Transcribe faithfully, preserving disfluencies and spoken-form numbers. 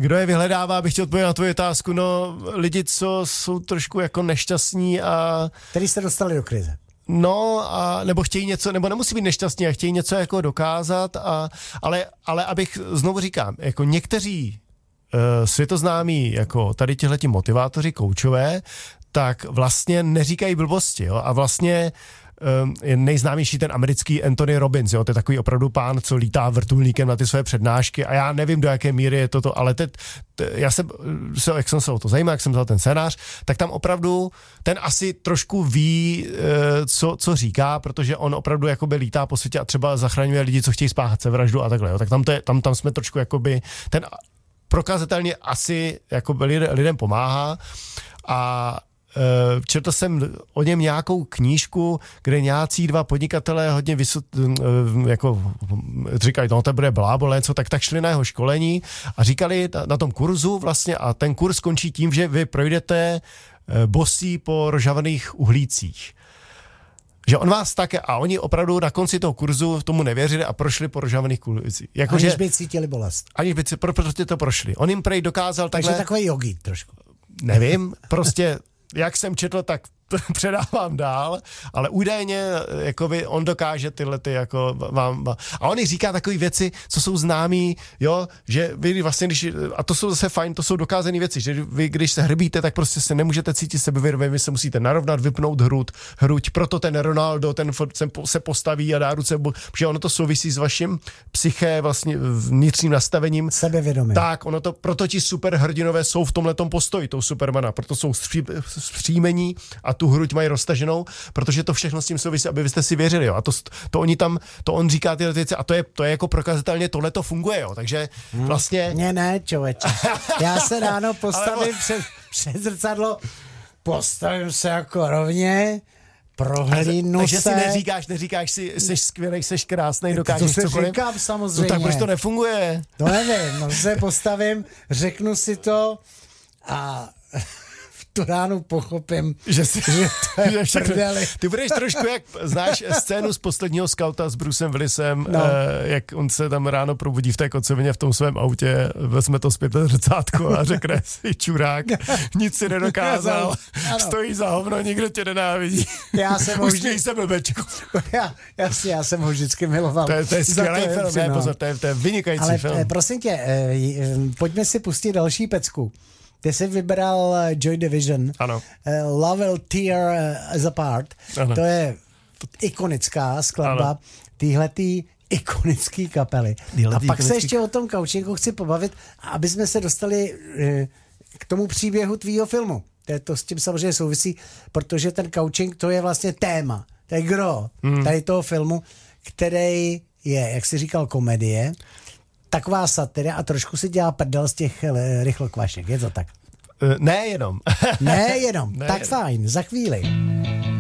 Kdo je vyhledává, bych chtěl odpovědět na tvoji otázku. No, lidi, co jsou trošku jako nešťastní a... Který jste dostali do krize. No, a nebo chtějí něco, nebo nemusí být nešťastní a chtějí něco jako dokázat, a, ale, ale abych znovu říkám, jako někteří uh, světoznámí, jako tady tihleti motivátoři, koučové, tak vlastně neříkají blbosti, jo, a vlastně je nejznámější ten americký Anthony Robbins, jo, to je takový opravdu pán, co lítá vrtulníkem na ty své přednášky a já nevím, do jaké míry je toto, ale teď, já jsem se, jak jsem se o to zajímal, jak jsem vzal ten scénář, tak tam opravdu ten asi trošku ví, co, co říká, protože on opravdu jakoby lítá po světě a třeba zachraňuje lidi, co chtějí spáchat sebevraždu a takhle, jo, tak tam, to je, tam, tam jsme trošku jakoby, ten prokazatelně asi jakoby lidem pomáhá a četl jsem o něm nějakou knížku, kde nějací dva podnikatelé hodně vysot, jako říkali, no to bude blábole, co, tak tak šli na jeho školení a říkali na, na tom kurzu vlastně a ten kurz končí tím, že vy projdete bosí po rozžavaných uhlících. Že on vás také, a oni opravdu na konci toho kurzu tomu nevěřili a prošli po rozžavaných uhlících. Jako, aniž že, by cítili bolest. Aniž by pro, prostě to prošli. On jim prej dokázal takhle... Takže takový jogi trošku. Nevím, prostě jak jsem četl, tak předávám dál, ale údajně jakoby on dokáže tyhle ty jako vám, a on i říká takové věci, co jsou známý, jo, že vy vlastně, když, a to jsou zase fajn, to jsou dokázané věci, že vy, když se hrbíte, tak prostě se nemůžete cítit sebevědomě, vy se musíte narovnat, vypnout hruď, hruď, proto ten Ronaldo, ten se postaví a dá ruce, protože ono to souvisí s vaším psyché, vlastně vnitřním nastavením. Sebevědomí. Tak, ono to, proto ti superhrdinové jsou v tomhletom postoji, tou Supermana, proto jsou zpříjmení a tu hruď mají roztaženou, protože to všechno s tím souvisí, aby vy jste si věřili, jo. A to, to oni tam, to on říká tyhle věci a to je, to je jako prokazatelně, tohle to funguje, jo. Takže vlastně... Ne, ne, člověče. Já se ráno postavím ale... před, před zrcadlo, postavím se jako rovně, prohlídnu takže se. Takže si neříkáš, neříkáš si, jsi skvělej, jsi krásnej, dokážeš to cokoliv. To říkám samozřejmě. No tak proč to nefunguje? No nevím, no se postavím, řeknu si to a... tu ránu pochopím, že, si, že to je že prdeli. Ty budeš trošku, jak znáš scénu z Posledního skauta s Brucem Willisem, no. eh, jak on se tam ráno probudí v té kocovině v tom svém autě, vezme to zpět zrcátko a řekne si čurák, nic si nedokázal, stojí za hovno, nikdo tě nenávidí. Já jsem ho vždy... se blbečku. Já, jasně, já jsem ho vždycky miloval. To je, to je skvělý film, ne, pozor, to je, to je vynikající ale, film. Ale prosím tě, eh, pojďme si pustit další pecku. Ty jsi vybral uh, Joy Division. Ano. Uh, Love Will Tear uh, Us Apart. Ano. To je ikonická skladba téhletý ikonický kapely. Tyhletý a pak ikonický... se ještě o tom coachingu chci pobavit, aby jsme se dostali uh, k tomu příběhu tvýho filmu. To, je to s tím samozřejmě souvisí, protože ten coaching to je vlastně téma. To je gro hmm. tady toho filmu, který je, jak jsi říkal, komedie, taková satira a trošku si dělá prdel z těch rychlokvašek, je to tak? Uh, ne jenom. ne jenom, ne tak jenom. fajn, za chvíli.